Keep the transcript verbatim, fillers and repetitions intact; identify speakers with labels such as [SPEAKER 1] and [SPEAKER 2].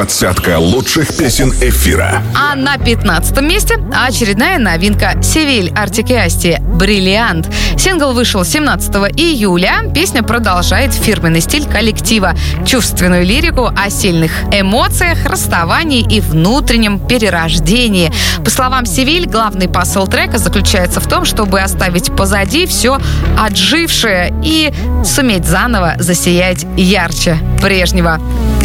[SPEAKER 1] Двадцатка лучших песен эфира.
[SPEAKER 2] А на пятнадцатом месте очередная новинка «Севиль» Артик и Асти «Бриллиант». Сингл вышел семнадцатого июля. Песня продолжает фирменный стиль коллектива. Чувственную лирику о сильных эмоциях, расставании и внутреннем перерождении. По словам «Севиль», главный посыл трека заключается в том, чтобы оставить позади все отжившее и суметь заново засиять ярче прежнего.